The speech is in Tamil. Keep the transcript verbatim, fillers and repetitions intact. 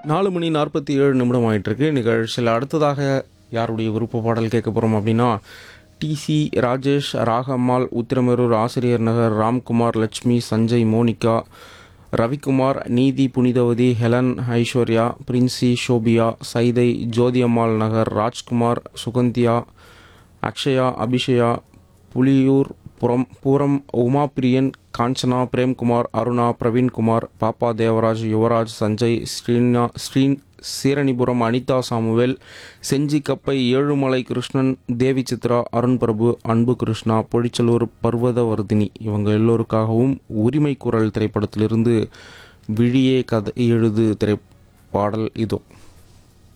நாலு மணி நாற்பத்தி ஏழு நிமிடம் ஆயிட்டிருக்கு. நிகழ்ச்சியில் அடுத்ததாக யாருடைய விருப்ப பாடல் கேட்க போகிறோம் அப்படின்னா, டிசி ராஜேஷ், ராகம்மாள், உத்திரமேரூர், ஆசிரியர் நகர், ராம்குமார், லட்சுமி, சஞ்சய், மோனிகா, ரவிக்குமார், நீதி, புனிதவதி, ஹெலன், ஐஸ்வர்யா, பிரின்சி, ஷோபியா, சைதை, ஜோதியம்மாள் நகர், ராஜ்குமார், சுகந்தியா, அக்ஷயா, அபிஷயா, புலியூர், புறம் பூரம், உமாபிரியன், காஞ்சனா, பிரேம்குமார், அருணா, பிரவீன்குமார், பாப்பா, தேவராஜ், யுவராஜ், சஞ்சய், ஸ்ரீனா ஸ்ரீன் சீரணிபுரம், அனிதா, சாமுவேல், செஞ்சி கப்பை, ஏழுமலை கிருஷ்ணன், தேவி சித்ரா, அருண் பிரபு, அன்பு கிருஷ்ணா, பொழிச்சலூர், பர்வதவர்தினி இவங்க எல்லோருக்காகவும் உரிமை குரல் திரைப்படத்திலிருந்து விழியே கதை எழுது திரைப்பாடல் இதோ.